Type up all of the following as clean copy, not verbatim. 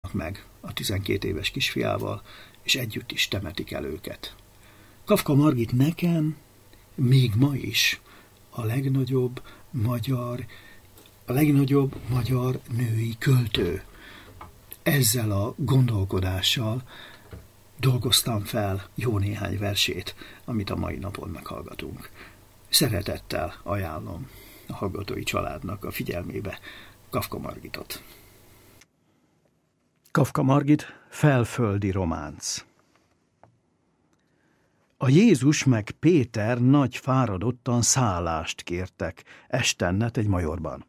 meg a 12 éves kisfiával, és együtt is temetik el őket. Kafka Margit nekem még ma is a legnagyobb magyar női költő. Ezzel a gondolkodással dolgoztam fel jó néhány versét, amit a mai napon meghallgatunk. Szeretettel ajánlom a hallgatói családnak a figyelmébe Kafka Margitot. Kafka Margit, felföldi románc. A Jézus meg Péter nagy fáradottan szállást kértek estennet egy majorban.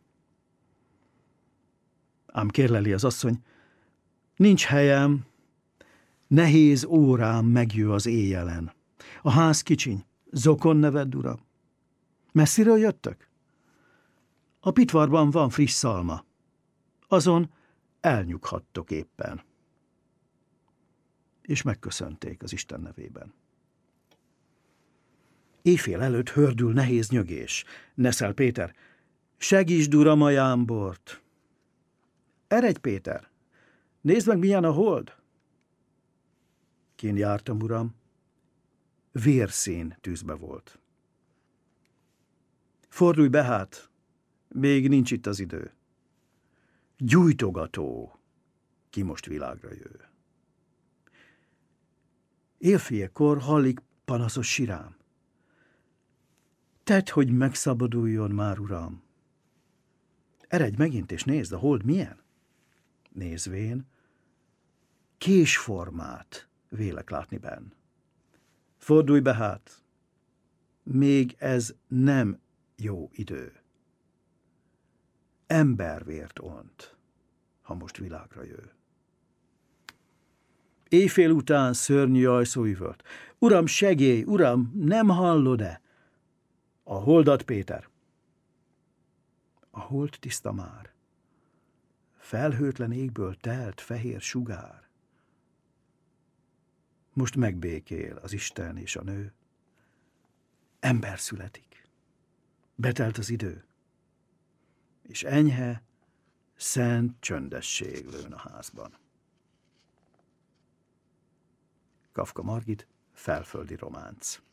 Ám kérleli az asszony, nincs helyem, nehéz órám megjő az éjjelen. A ház kicsiny, zokon neved, uram. Messziről jöttök? A pitvarban van friss szalma. Azon elnyughattok éppen. És megköszönték az Isten nevében. Éjfél előtt hördül nehéz nyögés. Neszel Péter, segítsd, uram, a jámbort. Eredj, Péter, nézd meg, milyen a hold. Kén jártam, uram, vérszín tűzbe volt. Fordulj be hát, még nincs itt az idő. Gyújtogató, ki most világra jő. Éjfélkor hallik panaszos sirám. Tedd, hogy megszabaduljon már, uram. Eredj megint, és nézd, a hold milyen. Nézvén, késformát vélek látni benn. Fordulj be hát, még ez nem jó idő. Embervért ont, ha most világra jő. Éjfél után szörnyű ajszó üvölt. Uram, segélj, uram, nem hallod-e? A holdat, Péter. A hold tiszta már. Felhőtlen égből telt fehér sugár. Most megbékél az Isten és a nő. Ember születik. Betelt az idő. És enyhe, szent csöndesség lőn a házban. Kafka Margit, felföldi románc.